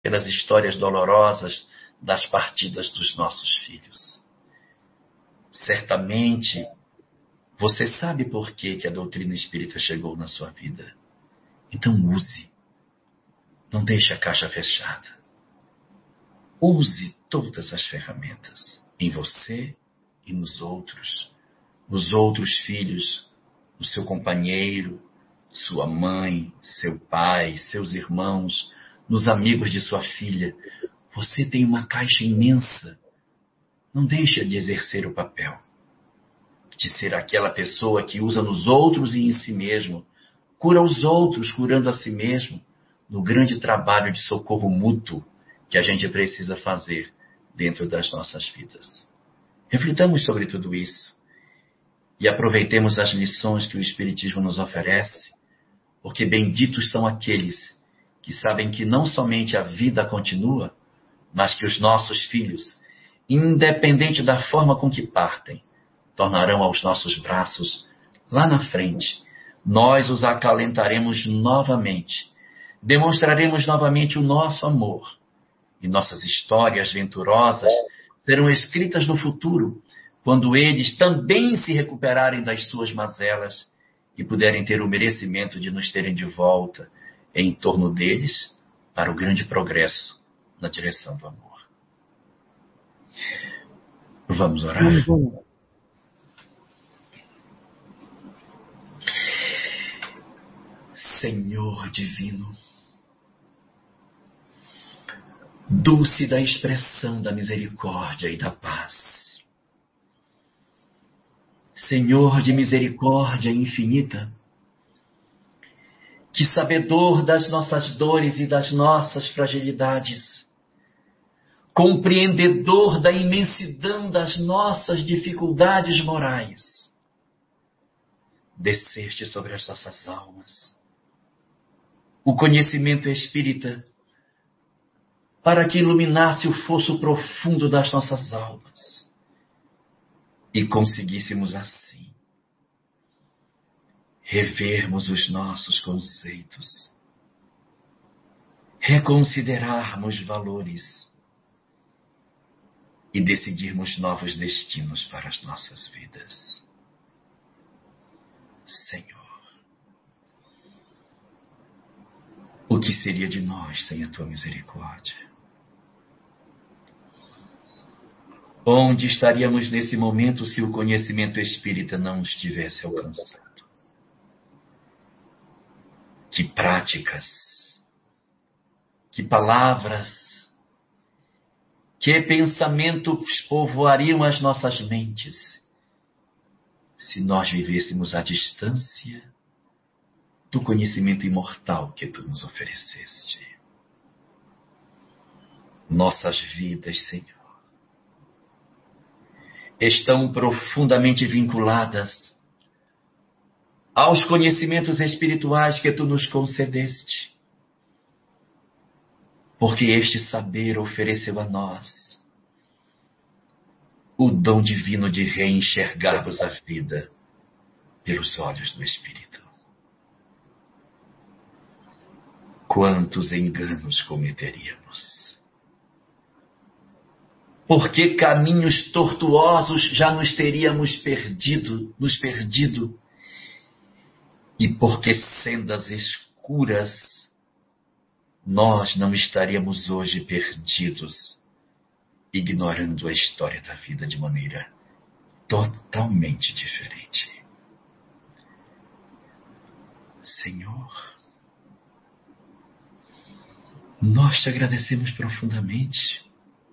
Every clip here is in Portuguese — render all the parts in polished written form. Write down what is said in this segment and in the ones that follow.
pelas histórias dolorosas das partidas dos nossos filhos. Certamente, você sabe por que a doutrina espírita chegou na sua vida. Então use. Não deixe a caixa fechada. Use todas as ferramentas em você e nos outros filhos, no seu companheiro, sua mãe, seu pai, seus irmãos, nos amigos de sua filha. Você tem uma caixa imensa. Não deixe de exercer o papel de ser aquela pessoa que usa nos outros e em si mesmo, cura os outros, curando a si mesmo, no grande trabalho de socorro mútuo que a gente precisa fazer dentro das nossas vidas. Reflitamos sobre tudo isso e aproveitemos as lições que o Espiritismo nos oferece, porque benditos são aqueles que sabem que não somente a vida continua, mas que os nossos filhos, independente da forma com que partem, tornarão aos nossos braços lá na frente. Nós os acalentaremos novamente, demonstraremos novamente o nosso amor, e nossas histórias venturosas serão escritas no futuro, quando eles também se recuperarem das suas mazelas e puderem ter o merecimento de nos terem de volta em torno deles para o grande progresso na direção do amor. Vamos orar? Senhor divino, dulce da expressão da misericórdia e da paz, Senhor de misericórdia infinita, que sabedor das nossas dores e das nossas fragilidades, compreendedor da imensidão das nossas dificuldades morais, desceste sobre as nossas almas o conhecimento espírita para que iluminasse o fosso profundo das nossas almas e conseguíssemos assim revermos os nossos conceitos, reconsiderarmos valores e decidirmos novos destinos para as nossas vidas. Senhor, o que seria de nós sem a tua misericórdia? Onde estaríamos nesse momento se o conhecimento espírita não nos tivesse alcançado? Que práticas, que palavras, que pensamentos povoariam as nossas mentes se nós vivêssemos à distância do conhecimento imortal que tu nos ofereceste. Nossas vidas, Senhor, estão profundamente vinculadas aos conhecimentos espirituais que tu nos concedeste, porque este saber ofereceu a nós o dom divino de reenxergarmos a vida pelos olhos do Espírito. Quantos enganos cometeríamos? Por que caminhos tortuosos já nos teríamos perdido? E por que sendas escuras nós não estaríamos hoje perdidos, ignorando a história da vida de maneira totalmente diferente? Senhor, nós te agradecemos profundamente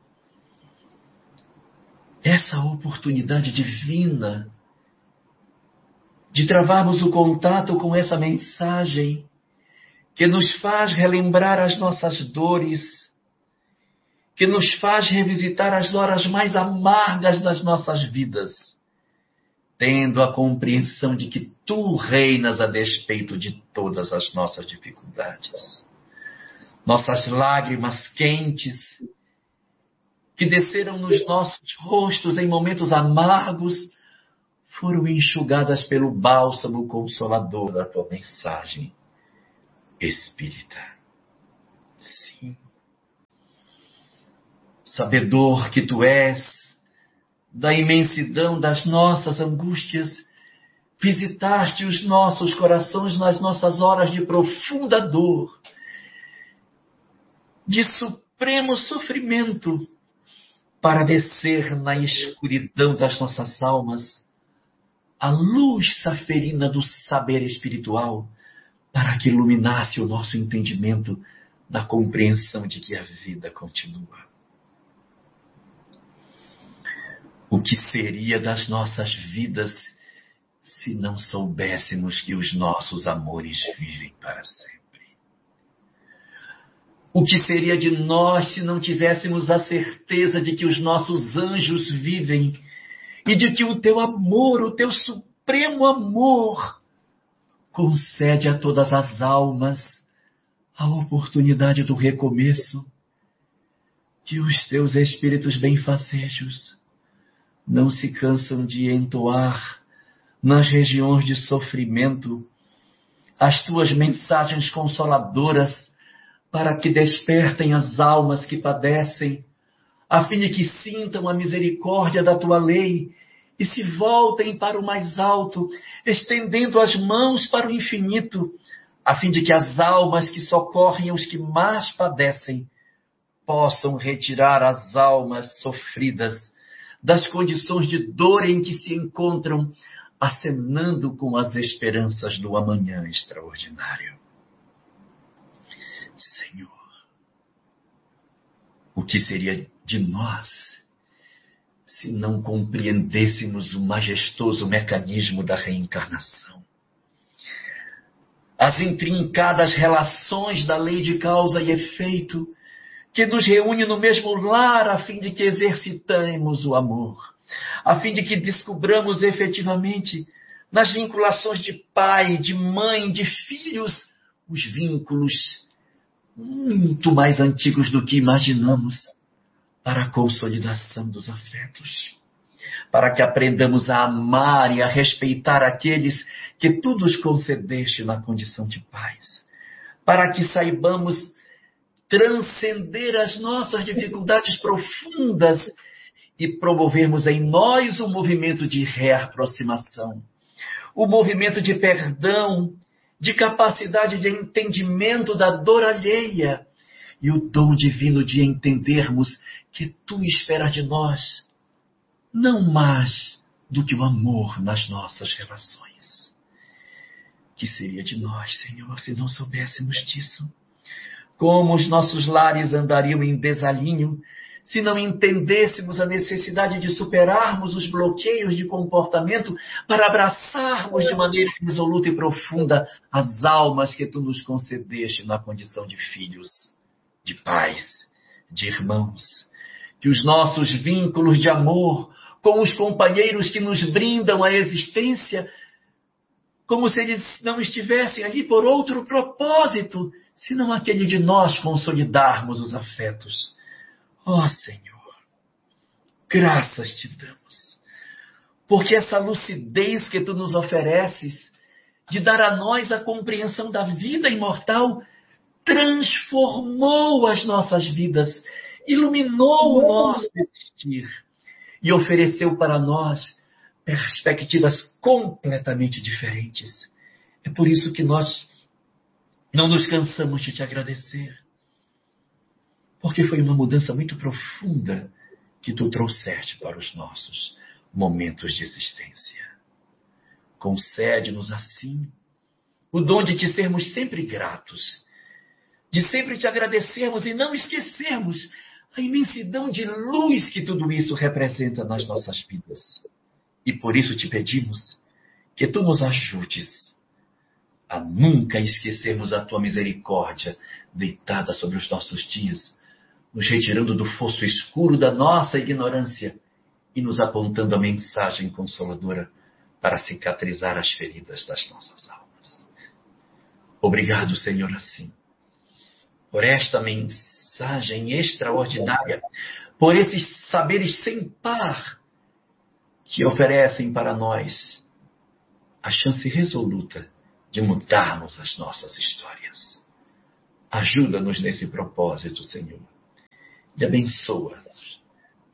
essa oportunidade divina de travarmos o contato com essa mensagem que nos faz relembrar as nossas dores, que nos faz revisitar as horas mais amargas das nossas vidas, tendo a compreensão de que tu reinas a despeito de todas as nossas dificuldades. Nossas lágrimas quentes, que desceram nos nossos rostos em momentos amargos, foram enxugadas pelo bálsamo consolador da tua mensagem espírita. Sabedor que Tu és, da imensidão das nossas angústias, visitaste os nossos corações nas nossas horas de profunda dor, de supremo sofrimento, para descer na escuridão das nossas almas a luz saferina do saber espiritual, para que iluminasse o nosso entendimento da compreensão de que a vida continua. O que seria das nossas vidas se não soubéssemos que os nossos amores vivem para sempre? O que seria de nós se não tivéssemos a certeza de que os nossos anjos vivem e de que o Teu amor, o Teu supremo amor, concede a todas as almas a oportunidade do recomeço, que os Teus espíritos benfacejos não se cansam de entoar nas regiões de sofrimento as Tuas mensagens consoladoras para que despertem as almas que padecem, a fim de que sintam a misericórdia da Tua lei e se voltem para o mais alto, estendendo as mãos para o infinito, a fim de que as almas que socorrem os que mais padecem possam retirar as almas sofridas das condições de dor em que se encontram, acenando com as esperanças do amanhã extraordinário. Senhor, o que seria de nós se não compreendêssemos o majestoso mecanismo da reencarnação? As intrincadas relações da lei de causa e efeito que nos reúne no mesmo lar a fim de que exercitemos o amor, a fim de que descubramos efetivamente nas vinculações de pai, de mãe, de filhos, os vínculos muito mais antigos do que imaginamos para a consolidação dos afetos, para que aprendamos a amar e a respeitar aqueles que Tu nos concedeste na condição de pais, para que saibamos transcender as nossas dificuldades profundas e promovermos em nós o movimento de reaproximação, o movimento de perdão, de capacidade de entendimento da dor alheia e o dom divino de entendermos que Tu esperas de nós não mais do que o amor nas nossas relações. Que seria de nós, Senhor, se não soubéssemos disso? Como os nossos lares andariam em desalinho se não entendêssemos a necessidade de superarmos os bloqueios de comportamento para abraçarmos de maneira resoluta e profunda as almas que Tu nos concedeste na condição de filhos, de pais, de irmãos? Que os nossos vínculos de amor com os companheiros que nos brindam a existência, como se eles não estivessem ali por outro propósito, senão aquele de nós consolidarmos os afetos. Ó Senhor, graças Te damos, porque essa lucidez que Tu nos ofereces, de dar a nós a compreensão da vida imortal, transformou as nossas vidas, iluminou o nosso existir e ofereceu para nós perspectivas completamente diferentes. É por isso que nós não nos cansamos de Te agradecer, porque foi uma mudança muito profunda que Tu trouxeste para os nossos momentos de existência. Concede-nos assim o dom de Te sermos sempre gratos, de sempre Te agradecermos e não esquecermos a imensidão de luz que tudo isso representa nas nossas vidas. E por isso Te pedimos que Tu nos ajudes a nunca esquecermos a Tua misericórdia deitada sobre os nossos dias, nos retirando do fosso escuro da nossa ignorância e nos apontando a mensagem consoladora para cicatrizar as feridas das nossas almas. Obrigado, Senhor, assim, por esta mensagem extraordinária, por esses saberes sem par que oferecem para nós a chance resoluta de mudarmos as nossas histórias. Ajuda-nos nesse propósito, Senhor, e abençoa-nos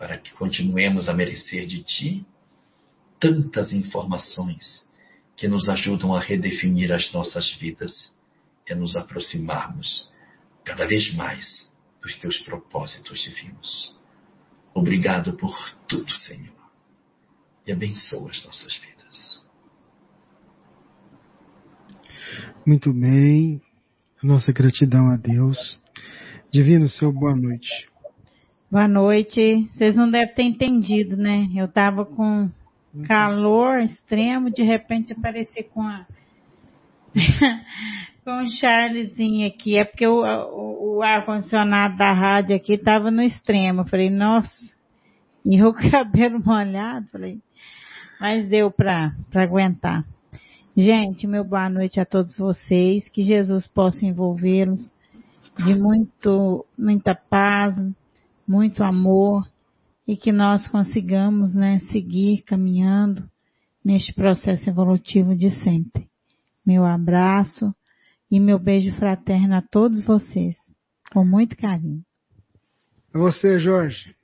para que continuemos a merecer de Ti tantas informações que nos ajudam a redefinir as nossas vidas e a nos aproximarmos cada vez mais dos Teus propósitos divinos. Obrigado por tudo, Senhor, e abençoa as nossas vidas. Muito bem, nossa gratidão a Deus. Divino, seu boa noite. Boa noite. Vocês não devem ter entendido, né? Eu estava com calor extremo, de repente apareci com com o Charlesinho aqui. É porque o ar-condicionado da rádio aqui estava no extremo. Eu falei, nossa, e eu com o cabelo molhado, falei, mas deu para aguentar. Gente, meu boa noite a todos vocês, que Jesus possa envolvê-los de muita paz, muito amor, e que nós consigamos, né, seguir caminhando neste processo evolutivo de sempre. Meu abraço e meu beijo fraterno a todos vocês, com muito carinho. A você, Jorge.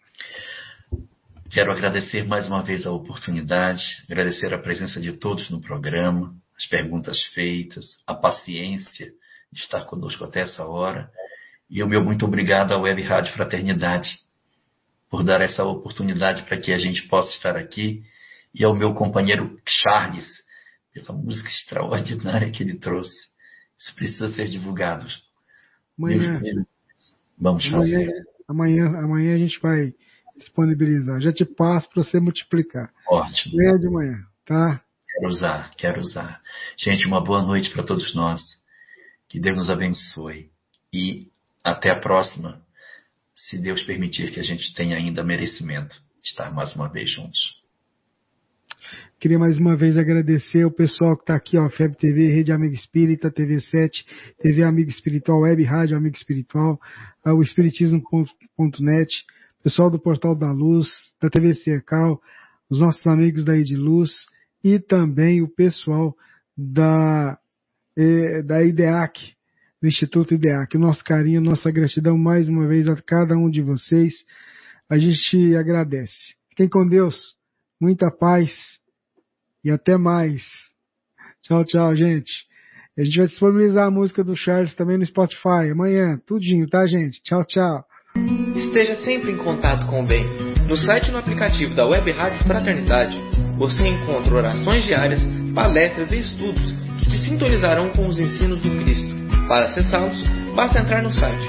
Quero agradecer mais uma vez a oportunidade, agradecer a presença de todos no programa, as perguntas feitas, a paciência de estar conosco até essa hora, e o meu muito obrigado à Web Rádio Fraternidade por dar essa oportunidade para que a gente possa estar aqui, e ao meu companheiro Charles, pela música extraordinária que ele trouxe. Isso precisa ser divulgado. Amanhã, vamos fazer. Amanhã a gente vai disponibilizar. Já te passo para você multiplicar. Ótimo. Amanhã de manhã, tá? Quero usar. Gente, uma boa noite para todos nós. Que Deus nos abençoe. E até a próxima, se Deus permitir que a gente tenha ainda merecimento de estar mais uma vez juntos. Queria mais uma vez agradecer o pessoal que está aqui, ó, FEB TV, Rede Amigo Espírita, TV7, TV Amigo Espiritual, Web Rádio Amigo Espiritual, o Espiritismo.net, pessoal do Portal da Luz, da TV Cercal, os nossos amigos da Ediluz e também o pessoal da IDEAC, do Instituto IDEAC. Nosso carinho, nossa gratidão mais uma vez a cada um de vocês. A gente agradece. Fiquem com Deus, muita paz e até mais. Tchau, tchau, gente. A gente vai disponibilizar a música do Charles também no Spotify amanhã, tudinho, tá, gente? Tchau, tchau. Esteja sempre em contato com o bem. No site e no aplicativo da Web Rádio Fraternidade, você encontra orações diárias, palestras e estudos que te sintonizarão com os ensinos do Cristo. Para acessá-los, basta entrar no site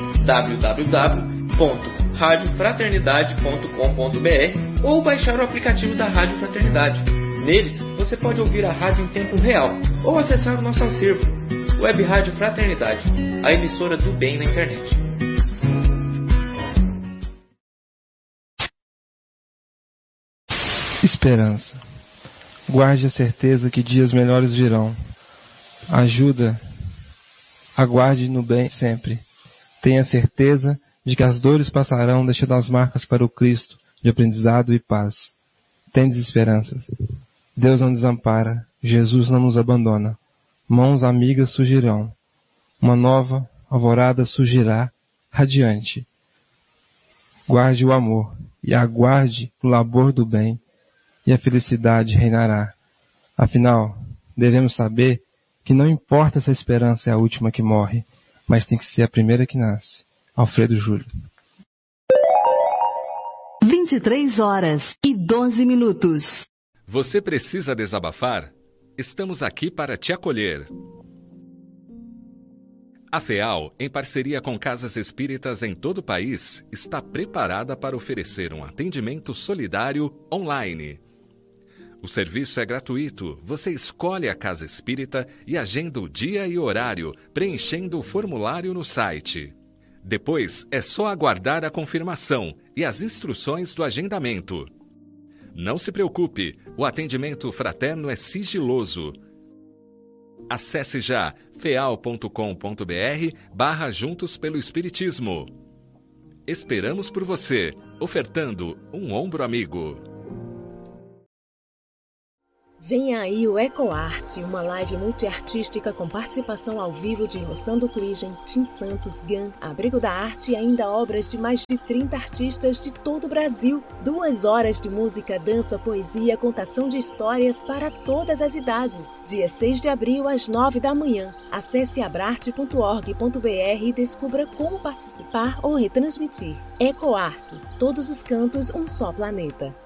www.radiofraternidade.com.br ou baixar o aplicativo da Rádio Fraternidade. Neles, você pode ouvir a rádio em tempo real ou acessar o nosso acervo, Web Rádio Fraternidade, a emissora do bem na internet. Esperança. Guarde a certeza que dias melhores virão. Aguarde no bem sempre. Tenha certeza de que as dores passarão, deixando as marcas para o Cristo de aprendizado e paz. Tendes esperanças. Deus não desampara, Jesus não nos abandona. Mãos amigas surgirão. Uma nova alvorada surgirá, radiante. Guarde o amor e aguarde o labor do bem, e a felicidade reinará. Afinal, devemos saber que não importa se a esperança é a última que morre, mas tem que ser a primeira que nasce. Alfredo Júlio. 23h12. Você precisa desabafar? Estamos aqui para te acolher. A FEAL, em parceria com casas espíritas em todo o país, está preparada para oferecer um atendimento solidário online. O serviço é gratuito. Você escolhe a casa espírita e agenda o dia e horário, preenchendo o formulário no site. Depois, é só aguardar a confirmação e as instruções do agendamento. Não se preocupe, o atendimento fraterno é sigiloso. Acesse já feal.com.br/Juntos pelo Espiritismo. Esperamos por você, ofertando um ombro amigo. Venha aí o EcoArte, uma live multiartística com participação ao vivo de Rossando Kligen, Tim Santos, Gan, Abrigo da Arte e ainda obras de mais de 30 artistas de todo o Brasil. 2 horas de música, dança, poesia, contação de histórias para todas as idades. Dia 6 de abril, às 9 da manhã. Acesse abrarte.org.br e descubra como participar ou retransmitir. EcoArte, todos os cantos, um só planeta.